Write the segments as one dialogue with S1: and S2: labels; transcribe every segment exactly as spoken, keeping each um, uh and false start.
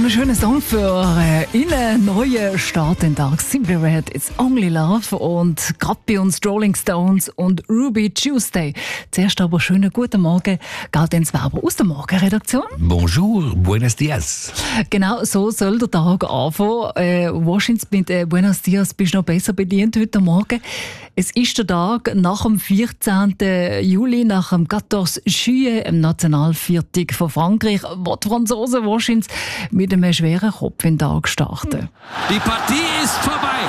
S1: ein schöner Song für äh, einen neuen Start in den Tag. Simply Red, It's Only Love und gerade bei uns Rolling Stones und Ruby Tuesday. Zuerst aber schönen guten Morgen, geht ins Weber aus der Morgenredaktion.
S2: Bonjour, buenos dias.
S1: Genau, so soll der Tag anfangen. Äh, wahrscheinlich mit äh, Buenos Dias bist du noch besser bedient heute Morgen. Es ist der Tag nach dem vierzehnten Juli, nach dem quatorze Juillet, im Nationalviertag von Frankreich, wo die Franzosen wahrscheinlich mit einem schweren Kopf in den Tag starten.
S3: Die Partie ist vorbei.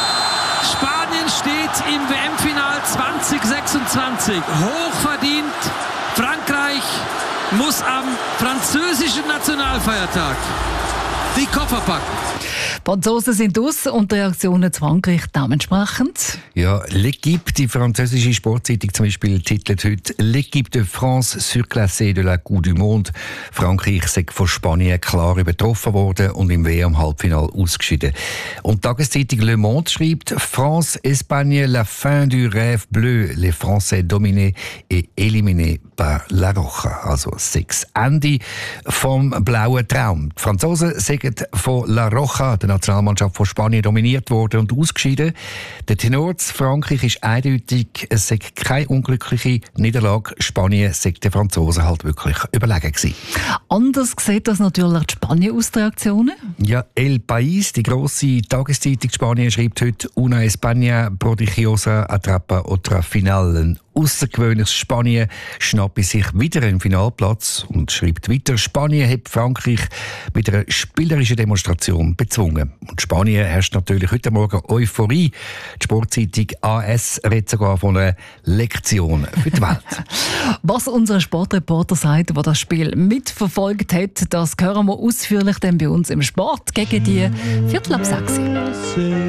S3: Spanien steht im W M-Final zwanzig sechsundzwanzig. Hochverdient. Frankreich muss am französischen Nationalfeiertag die Koffer packen.
S1: Die Franzosen sind aus und die Reaktionen zu Frankreich dementsprechend.
S2: Ja, L'Équipe, die französische Sportzeitung zum Beispiel, titelt heute «L'Équipe de France surclassée de la Coupe du Monde». Frankreich sei von Spanien klar übertroffen worden und im W M-Halbfinale ausgeschieden. Und die Tageszeitung Le Monde schreibt «France, Espagne, la fin du rêve bleu, les Français dominés et éliminés par La Roja». Also sechs Ende vom blauen Traum. Die Franzosen sagen von La Roja, der Nationalmannschaft von Spanien, dominiert worden und ausgeschieden. Der Tenor zu Frankreich ist eindeutig, es sei keine unglückliche Niederlage. Spanien sei den Franzosen halt wirklich überlegen gewesen.
S1: Anders sieht das natürlich die Spanien aus, die Reaktionen.
S2: Ja, El País, die grosse Tageszeitung Spanien, schreibt heute «Una España prodigiosa atrapa otra final». Ein außergewöhnliches Spanien schnappe sich wieder einen Finalplatz und schreibt weiter, Spanien hat Frankreich mit einer spielerischen Demonstration bezwungen. Und Spanien herrscht natürlich heute Morgen Euphorie. Die Sportzeitung A S redet sogar von einer Lektion für die Welt.
S1: Was unser Sportreporter sagt, der das Spiel mitverfolgt hat, das hören wir ausführlich dann bei uns im Sport gegen die Viertel ab sechs.